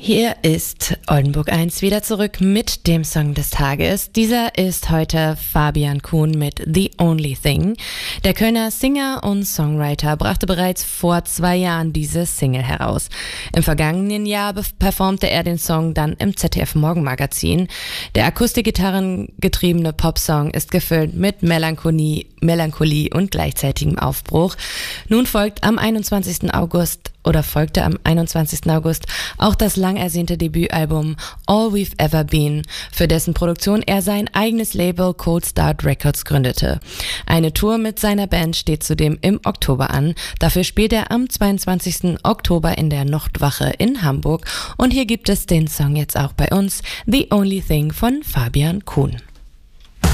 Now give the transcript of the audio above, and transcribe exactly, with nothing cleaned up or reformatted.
Hier ist Oldenburg eins wieder zurück mit dem Song des Tages. Dieser ist heute Fabian Kuhn mit The Only Thing. Der Kölner Singer und Songwriter brachte bereits vor zwei Jahren diese Single heraus. Im vergangenen Jahr performte er den Song dann im Z D F Morgenmagazin. Der akustikgitarrengetriebene Popsong ist gefüllt mit Melancholie, Melancholie und gleichzeitigem Aufbruch. Nun folgt am einundzwanzigsten August oder folgte am einundzwanzigsten August auch das lang ersehnte Debütalbum All We've Ever Been, für dessen Produktion er sein eigenes Label Cold Start Records gründete. Eine Tour mit seiner Band steht zudem im Oktober an. Dafür spielt er am zweiundzwanzigsten Oktober in der Nachtwache in Hamburg. Und hier gibt es den Song jetzt auch bei uns, The Only Thing von Fabian Kuhn.